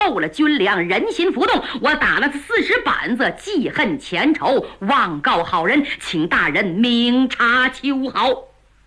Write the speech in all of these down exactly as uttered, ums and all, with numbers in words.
够了军粮，人心浮动，我打了四十板子，记恨前仇，望告好人，请大人明察秋毫。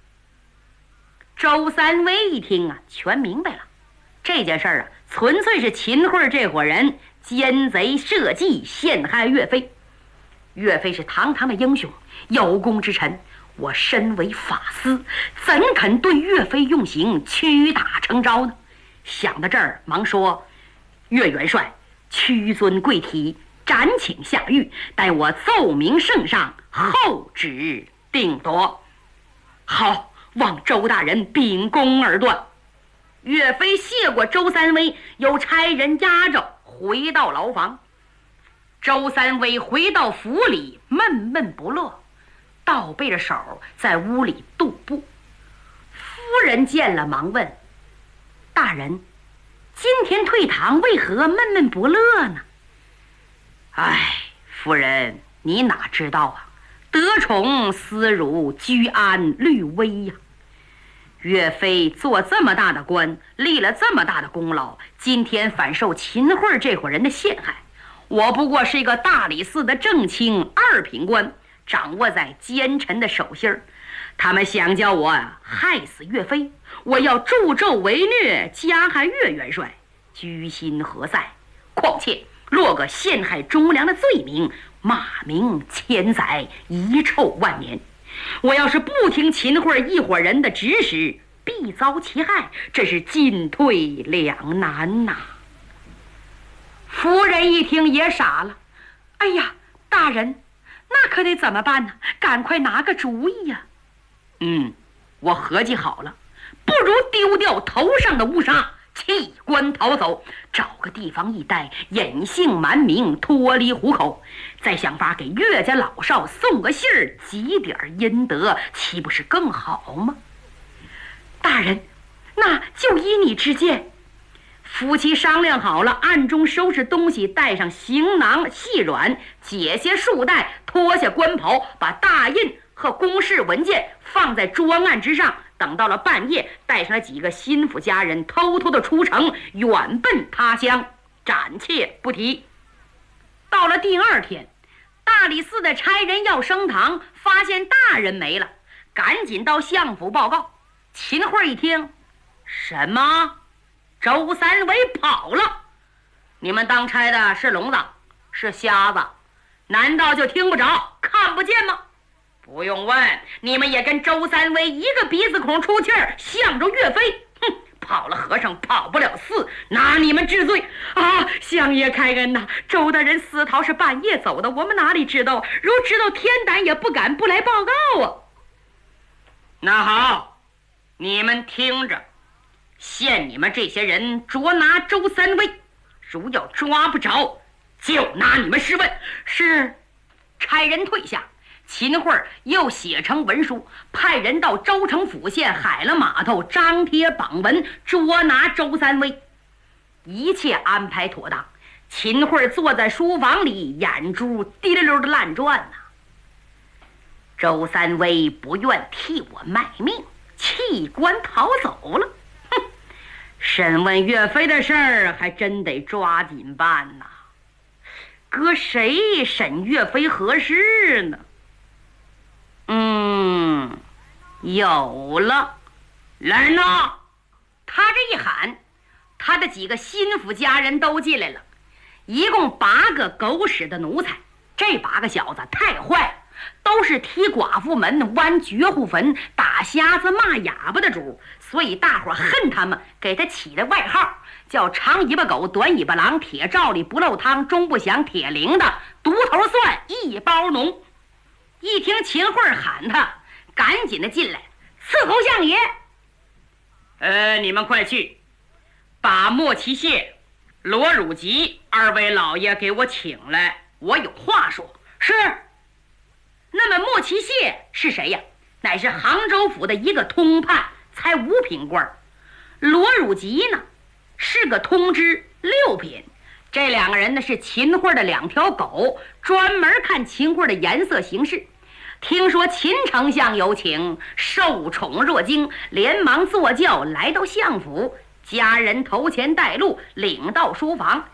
周三威一听啊，全明白了，这件事儿啊，纯粹是秦桧这伙人奸贼设计陷害岳飞。岳飞是堂堂的英雄，有功之臣，我身为法司，怎肯对岳飞用刑，屈打成招呢？想到这儿，忙说：“岳元帅，屈尊贵体，暂请下狱，待我奏明圣上，后旨定夺。”好，望周大人秉公而断。岳飞谢过周三威，又差人押着回到牢房。周三威回到府里，闷闷不乐，倒背着手在屋里踱步。夫人见了，忙问：“大人，今天退堂，为何闷闷不乐呢？”哎，夫人，你哪知道啊？得宠思辱，居安虑危呀。岳飞做这么大的官，立了这么大的功劳，今天反受秦桧这伙人的陷害。我不过是一个大理寺的正卿二品官，掌握在奸臣的手心儿。他们想叫我害死岳飞，我要助纣为虐，加害岳元帅，居心何在？况且落个陷害忠良的罪名，骂名千载，遗臭万年。我要是不听秦桧一伙人的指使，必遭其害，这是进退两难呐、啊。夫人一听也傻了，哎呀，大人，那可得怎么办呢？赶快拿个主意呀！嗯，我合计好了，不如丢掉头上的乌纱，弃官逃走，找个地方一待，隐姓埋名，脱离虎口，再想法给岳家老少送个信儿，积点阴德，岂不是更好吗？大人，那就依你之见。夫妻商量好了，暗中收拾东西，带上行囊细软，解些束带，脱下官袍，把大印和公事文件放在桌案之上。等到了半夜，带上了几个心腹家人，偷偷的出城，远奔他乡，暂且不提。到了第二天，大理寺的差人要升堂，发现大人没了，赶紧到相府报告。秦桧一听，什么？周三围跑了？你们当差的是聋子，是瞎子，难道就听不着看不见吗？不用问，你们也跟周三威一个鼻子孔出气儿，向着岳飞。哼，跑了和尚跑不了寺，拿你们治罪啊！相爷开恩呐，周大人私逃是半夜走的，我们哪里知道？如知道，天胆也不敢不来报告啊。那好，你们听着，限你们这些人捉拿周三威，如要抓不着，就拿你们试问。是。差人退下，秦桧又写成文书，派人到州城府县海了码头张贴榜文，捉拿周三威。一切安排妥当，秦桧坐在书房里，眼珠滴溜溜的乱转呐、啊。周三威不愿替我卖命，弃官逃走了。哼，审问岳飞的事儿还真得抓紧办呐、啊。搁谁审岳飞合适呢？嗯，有了，来人呐！他这一喊，他的几个心腹家人都进来了，一共八个狗屎的奴才。这八个小子太坏了，都是踢寡妇门、剜绝户坟、打瞎子、骂哑巴的主，所以大伙恨他们，给他起的外号叫长尾巴狗、短尾巴狼、铁罩里不漏汤、钟不响、铁铃的、独头蒜、一包浓。一听秦桧喊他，赶紧的进来，伺候相爷。呃，你们快去，把莫奇谢、罗汝吉二位老爷给我请来，我有话说。是。那么莫奇谢是谁呀？乃是杭州府的一个通判，才五品官。罗汝吉呢，是个通知六品。这两个人呢，是秦桧的两条狗，专门看秦桧的颜色行事。听说秦丞相有请，受宠若惊，连忙坐轿来到相府， 家人头前带路，领到书房，